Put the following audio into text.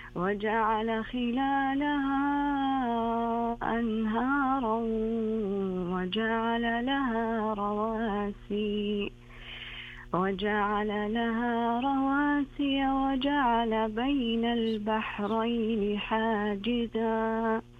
وجعل خلالها أنهارا وجعل لها رواسي وجعل بين البحرين حاجزا